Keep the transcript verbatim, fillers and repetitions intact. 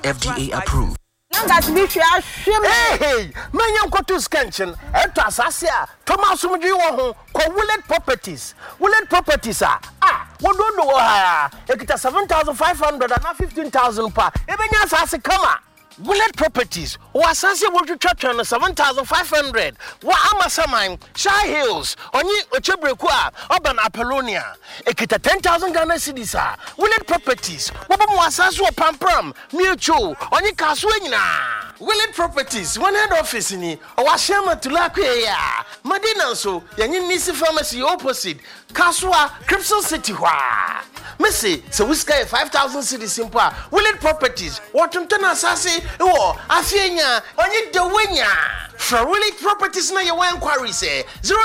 F D A approved. Hey, my young Cotus Kenshin, Eta Sasia, Thomas Mujiwo, Willet Properties. Willet Properties are ah, what don't know? It is seven thousand five hundred and not fifteen thousand per. Even as I say, come on. Willet Properties was sensible to church on seven thousand five hundred. What am I saying? Shy Hills, Oni Ochebrequa, Urban Apollonia. Ekita ten thousand Ghana cedis. Willet Properties, what was Sasu Pampram, Mutual, Oni Kaswina. Willet Properties, one head office in it, or was Shama to Laquia. Madina so, Yanin Nisi Pharmacy opposite, Kaswa, Crimson City. Missy, so we sky five thousand cities simple. Willet Properties, Washington Assassin. Oh, Afianya, on you the winner. For Willet Properties, now your inquiry say zero